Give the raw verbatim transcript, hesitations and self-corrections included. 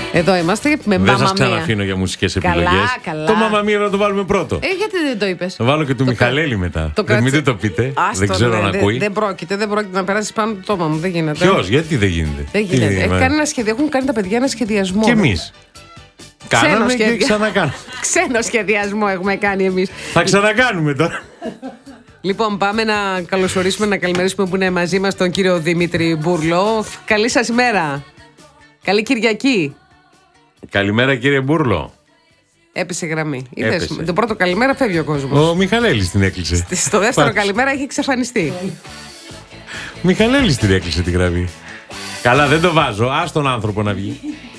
Εδώ είμαστε με Δεν Mamma σας Mia. ξαναφήνω για μουσικές επιλογές. Καλά, καλά. Το Mamma Mia να το βάλουμε πρώτο. Ε, γιατί δεν το είπες? Θα βάλω και του Το Μιχαλέλη μετά. το Δεν μην κράτησε- το πείτε. Άστο, Δεν ξέρω ναι, να δε- ακούει. Δεν πρόκειται, δεν πρόκειται να περάσει πάνω το τόμα μου. Δεν γίνεται. Ποιος, γιατί δεν γίνεται. Δεν Τι γίνεται. Έχει είναι, κάνει ένα σχεδιο... Έχουν κάνει τα παιδιά ένα σχεδιασμό. Και εμείς. Κάναμε και σχέδιο. ξανακάνουμε. Ξένο σχεδιασμό έχουμε κάνει εμείς. Θα ξανακάνουμε τώρα. Λοιπόν, πάμε να καλωσορίσουμε, να καλημερίσουμε που είναι μαζί μας τον κύριο Δημήτρη Μπούρλο. Καλή σας ημέρα. Καλή Κυριακή. Καλημέρα κύριε Μπούρλο. Έπεσε γραμμή. Είδες, Έπεσε. με το πρώτο καλημέρα φεύγει ο κόσμος. Ο Μιχαλέλης την έκλεισε. Στο δεύτερο Πάω. καλημέρα έχει εξαφανιστεί. Μιχαλέλης την έκλεισε τη γραμμή. Καλά, δεν το βάζω. Ας τον άνθρωπο να βγει.